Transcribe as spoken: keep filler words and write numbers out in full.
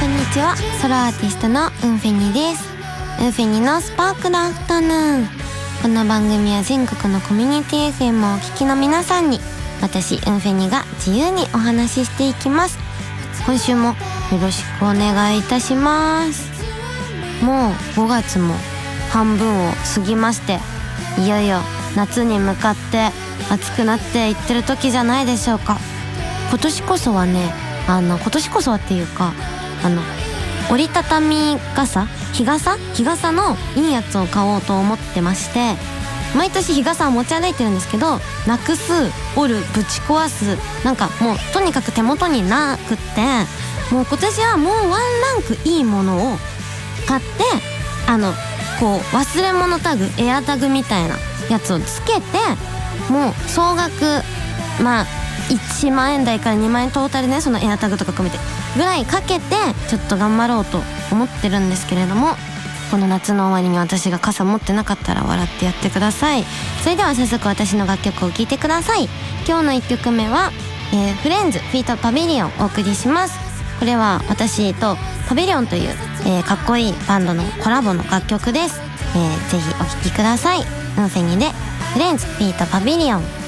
こんにちは。ソロアーティストのウンフェニです。ウンフェニのスパークルアフタヌーン。この番組は全国のコミュニティ エフエム をお聞きの皆さんに、私ウンフェニが自由にお話ししていきます。今週もよろしくお願いいたします。もうごがつも半分を過ぎまして、いよいよ夏に向かって暑くなっていってる時じゃないでしょうか。今年こそはね、あの今年こそはっていうか、あの折りたたみ傘、日傘日傘のいいやつを買おうと思ってまして、毎年日傘を持ち歩いてるんですけど、なくす、折る、ぶち壊す、なんかもうとにかく手元になくって、もう今年はもうワンランクいいものを買って、あのこう忘れ物タグ、エアタグみたいなやつをつけて、もう総額まあいちまんえん台からにまんえんトータルね、そのエアタグとか込めてぐらいかけてちょっと頑張ろうと思ってるんですけれども、この夏の終わりに私が傘持ってなかったら笑ってやってください。それでは早速私の楽曲を聴いてください。今日のいっきょくめは、えー、フレンズフィートパビリオンお送りします。これは私とパビリオンという、えー、かっこいいバンドのコラボの楽曲です。えー、ぜひお聴きください。ウンフェニでフレンズフィートパビリオン。